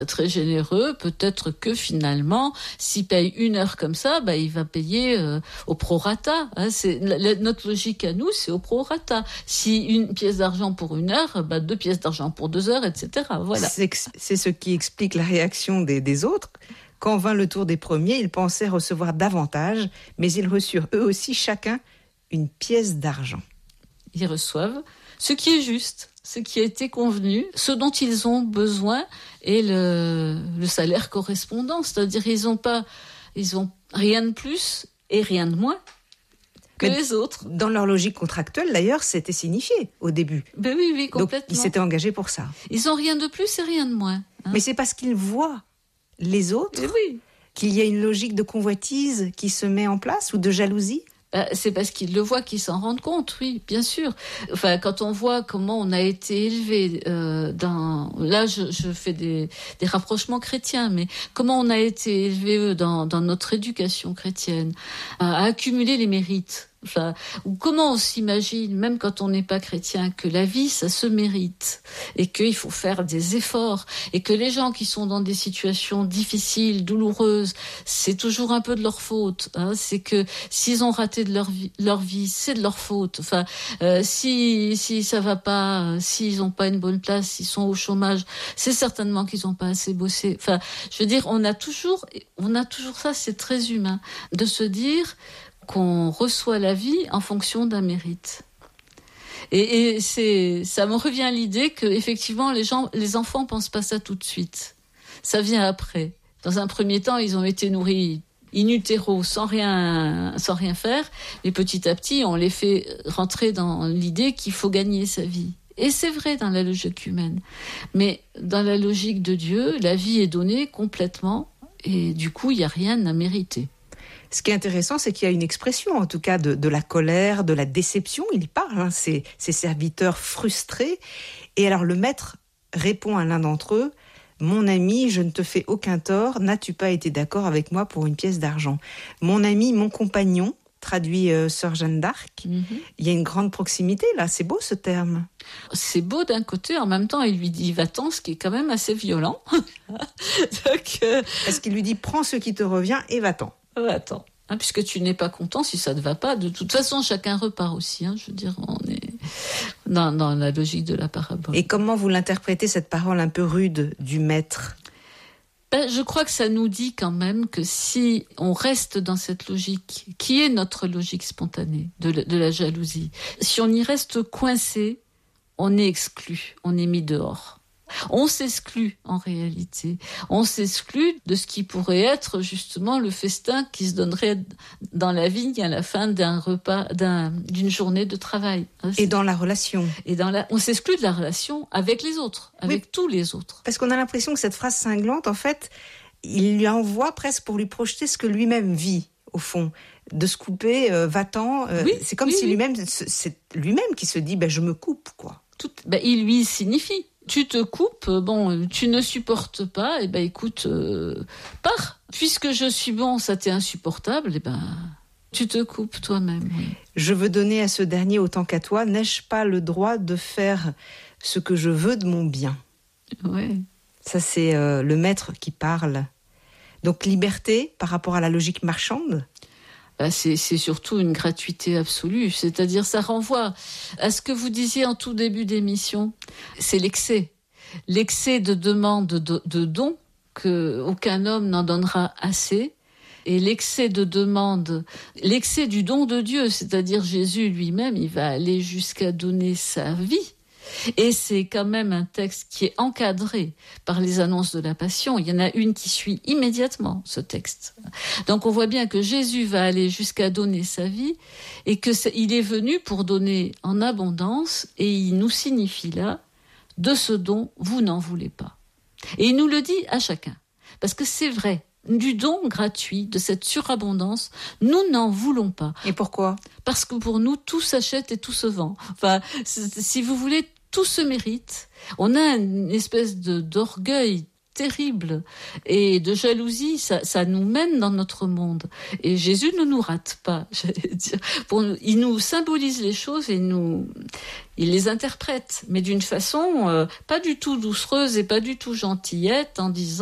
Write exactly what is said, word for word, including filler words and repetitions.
très généreux, peut-être que finalement, s'il paye une heure comme ça, bah, il va payer euh, au prorata. Hein, c'est, la, notre logique à nous, c'est au prorata. Si une pièce d'argent pour une heure, bah, deux pièces d'argent pour deux heures, et cetera. Voilà. C'est, c'est ce qui explique la réaction des, des autres. Quand vint le tour des premiers, ils pensaient recevoir davantage, mais ils reçurent eux aussi chacun une pièce d'argent. Ils reçoivent ce qui est juste, ce qui a été convenu, ce dont ils ont besoin et le, le salaire correspondant. C'est-à-dire ils n'ont pas, ils ont rien de plus et rien de moins que Mais les autres. Dans leur logique contractuelle, d'ailleurs, c'était signifié au début. Ben oui, oui, complètement. Donc ils s'étaient engagés pour ça. Ils n'ont rien de plus et rien de moins. Hein. Mais c'est parce qu'ils voient les autres oui. qu'il y a une logique de convoitise qui se met en place ou de jalousie. Ben, c'est parce qu'ils le voient qu'ils s'en rendent compte, oui, bien sûr. Enfin, quand on voit comment on a été élevé euh, dans... Là, je, je fais des, des rapprochements chrétiens, mais comment on a été élevé dans, dans notre éducation chrétienne, à accumuler les mérites. Enfin, ou comment on s'imagine, même quand on n'est pas chrétien, que la vie, ça se mérite et qu'il faut faire des efforts et que les gens qui sont dans des situations difficiles, douloureuses, c'est toujours un peu de leur faute. Hein, c'est que s'ils ont raté de leur vie, leur vie, c'est de leur faute. Enfin, euh, si si ça va pas, euh, s'ils n'ont pas une bonne place, s'ils sont au chômage, c'est certainement qu'ils n'ont pas assez bossé. Enfin, je veux dire, on a toujours, on a toujours ça, c'est très humain, de se dire qu'on reçoit la vie en fonction d'un mérite. Et, et c'est, ça me revient à l'idée que effectivement les gens, les enfants pensent pas ça tout de suite. Ça vient après. Dans un premier temps, ils ont été nourris in utero, sans rien, sans rien faire. Et petit à petit, on les fait rentrer dans l'idée qu'il faut gagner sa vie. Et c'est vrai dans la logique humaine. Mais dans la logique de Dieu, la vie est donnée complètement. Et du coup, il n'y a rien à mériter. Ce qui est intéressant, c'est qu'il y a une expression, en tout cas, de, de la colère, de la déception. Il parle, hein, ces, ces serviteurs frustrés. Et alors, le maître répond à l'un d'entre eux, « Mon ami, je ne te fais aucun tort. N'as-tu pas été d'accord avec moi pour une pièce d'argent ?» Mon ami, mon compagnon, traduit euh, Sœur Jeanne d'Arc. Mm-hmm. Il y a une grande proximité, là. C'est beau, ce terme. C'est beau d'un côté. En même temps, il lui dit « va-t'en », ce qui est quand même assez violent. Donc, euh... Parce qu'il lui dit « prends ce qui te revient et va-t'en ». Oh, attends, hein, puisque tu n'es pas content, si ça ne te va pas, de toute façon, chacun repart aussi. Hein, je veux dire, on est dans, dans la logique de la parabole. Et comment vous l'interprétez, cette parole un peu rude du maître ? Ben, je crois que ça nous dit quand même que si on reste dans cette logique, qui est notre logique spontanée de, de la jalousie, si on y reste coincé, on est exclu, on est mis dehors. On s'exclut en réalité. On s'exclut de ce qui pourrait être justement le festin qui se donnerait dans la vigne à la fin d'un repas, d'un, d'une journée de travail. Et dans la relation. Et dans la, on s'exclut de la relation avec les autres, avec oui, tous les autres. Parce qu'on a l'impression que cette phrase cinglante, en fait, il lui envoie presque pour lui projeter ce que lui-même vit, au fond. De se couper, euh, va-t'en. Euh, oui, c'est comme oui, si oui. lui-même, c'est lui-même qui se dit, ben, je me coupe, quoi. Tout, ben, il lui signifie. Tu te coupes, bon, tu ne supportes pas, et ben écoute, euh, pars. Puisque je suis bon, ça t'est insupportable, et ben tu te coupes toi-même. Oui. Je veux donner à ce dernier autant qu'à toi. N'ai-je pas le droit de faire ce que je veux de mon bien ? Oui. Ça, c'est euh, le maître qui parle. Donc liberté par rapport à la logique marchande ? Bah c'est, c'est surtout une gratuité absolue, c'est-à-dire ça renvoie à ce que vous disiez en tout début d'émission, c'est l'excès. L'excès de demande de, de dons, qu'aucun homme n'en donnera assez, et l'excès de demande, l'excès du don de Dieu, c'est-à-dire Jésus lui-même, il va aller jusqu'à donner sa vie. Et c'est quand même un texte qui est encadré par les annonces de la Passion. Il y en a une qui suit immédiatement ce texte. Donc on voit bien que Jésus va aller jusqu'à donner sa vie et qu'il est venu pour donner en abondance, et il nous signifie là, de ce don, vous n'en voulez pas. Et il nous le dit à chacun, parce que c'est vrai. Du don gratuit, de cette surabondance, nous n'en voulons pas. Et pourquoi ? Parce que pour nous, tout s'achète et tout se vend. Enfin, si vous voulez, tout se mérite. On a une espèce de, d'orgueil terrible et de jalousie, ça, ça nous mène dans notre monde. Et Jésus ne nous rate pas, j'allais dire. Pour nous, il nous symbolise les choses et nous, il les interprète, mais d'une façon euh, pas du tout doucereuse et pas du tout gentillette, en disant